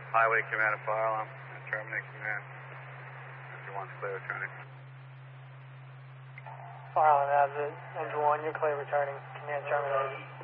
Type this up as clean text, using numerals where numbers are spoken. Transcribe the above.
Highway Command and Fire Alarm. Terminate command. Engine 1's clear returning. Fire Alarm, Absit. Engine 1, you're clear returning. Command terminated.